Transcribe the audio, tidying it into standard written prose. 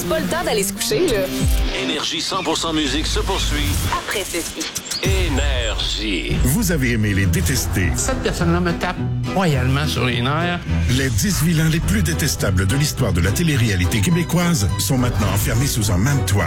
pas le temps d'aller se coucher, là. Énergie 100% musique se poursuit Après ceci. Énergie. Vous avez aimé les détester. Cette personne-là me tape royalement sur les nerfs. Les 10 vilains les plus détestables de l'histoire de la télé-réalité québécoise sont maintenant enfermés sous un même toit.